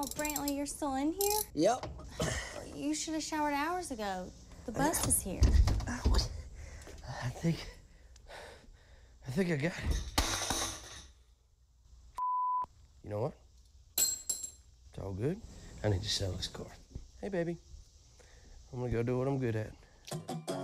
Brantley, you're still in here? Yep. You should have showered hours ago. The bus is here. I think I got it. You know what? It's all good. I need to sell this car. Hey, baby. I'm gonna go do what I'm good at.